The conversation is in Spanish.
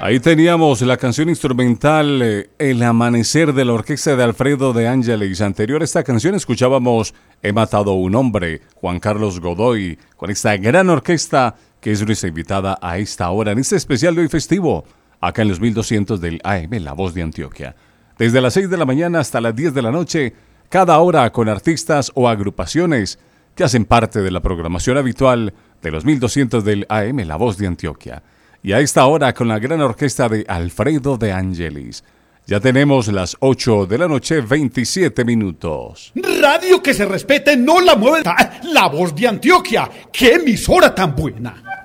Ahí teníamos la canción instrumental El Amanecer de la orquesta de Alfredo de Ángeles. Anterior a esta canción escuchábamos He matado a un hombre, Juan Carlos Godoy, con esta gran orquesta que es nuestra invitada a esta hora, en este especial de hoy festivo, acá en los 1200 del AM, La Voz de Antioquia. Desde las 6 de la mañana hasta las 10 de la noche, cada hora con artistas o agrupaciones que hacen parte de la programación habitual de los 1200 del AM, La Voz de Antioquia. Y a esta hora con la gran orquesta de Alfredo de Ángeles. Ya tenemos las 8 de la noche, 27 minutos. Radio que se respete, no la mueve. La Voz de Antioquia, qué emisora tan buena.